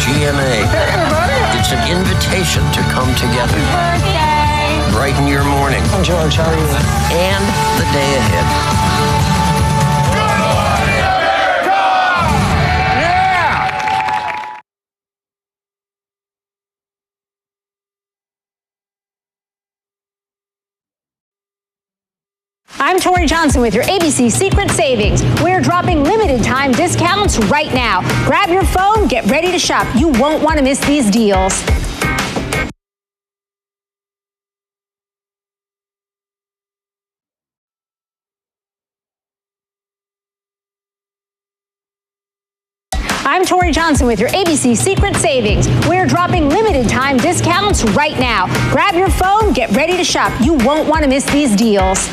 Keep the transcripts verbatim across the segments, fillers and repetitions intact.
G M A. It's an invitation to come together. Birthday. Brighten your morning. I'm George, how are you? And the day ahead. I'm Tori Johnson with your A B C Secret Savings. We're dropping limited time discounts right now. Grab your phone, get ready to shop. You won't want to miss these deals. I'm Tori Johnson with your A B C Secret Savings. We're dropping limited time discounts right now. Grab your phone, get ready to shop. You won't want to miss these deals.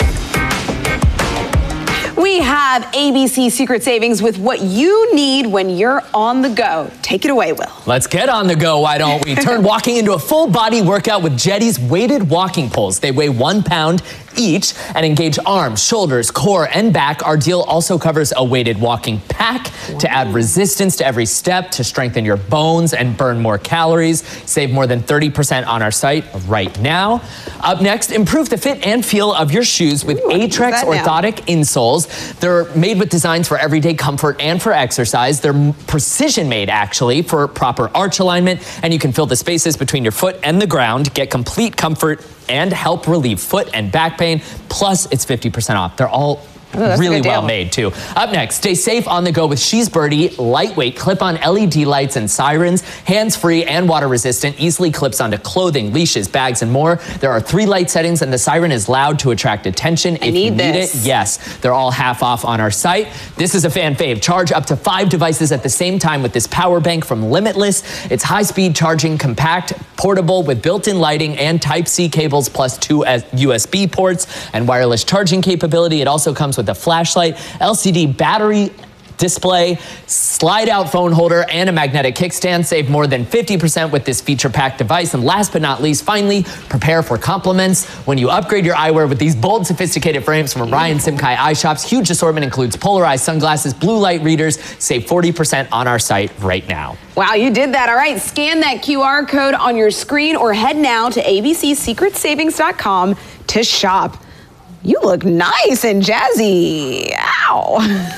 We have A B C Secret Savings with what you need when you're on the go. Take it away, Will. Let's get on the go, why don't we? Turn walking into a full body workout with Jetty's weighted walking poles. They weigh one pound each and engage arms, shoulders, core, and back. Our deal also covers a weighted walking pack wow. to add resistance to every step, to strengthen your bones and burn more calories. Save more than thirty percent on our site right now. Up next, improve the fit and feel of your shoes with Ooh, Atrex orthotic now. insoles. They're made with designs for everyday comfort and for exercise. They're precision made, actually, for proper arch alignment, and you can fill the spaces between your foot and the ground, get complete comfort, and help relieve foot and back pain. Plus, it's fifty percent off. They're all Ooh, really well made, too. Up next, stay safe on the go with She's Birdie. Lightweight, clip-on L E D lights and sirens, hands-free and water-resistant, easily clips onto clothing, leashes, bags, and more. There are three light settings, and the siren is loud to attract attention. I if need you need this. it, yes, they're all half off on our site. This is a fan fave. Charge up to five devices at the same time with this power bank from Limitless. It's high-speed charging, compact, portable with built-in lighting and Type C cables plus two U S B ports and wireless charging capability. It also comes with a flashlight, L C D battery display, slide-out phone holder, and a magnetic kickstand. Save more than fifty percent with this feature-packed device. And last but not least, finally, prepare for compliments when you upgrade your eyewear with these bold, sophisticated frames from Ryan Simkai Eye Shops. Huge assortment includes polarized sunglasses, blue light readers. Save forty percent on our site right now. Wow, you did that. All right, scan that Q R code on your screen or head now to A B C secret savings dot com to shop. You look nice and jazzy. Ow.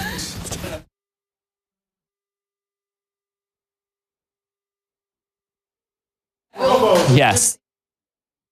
Yes.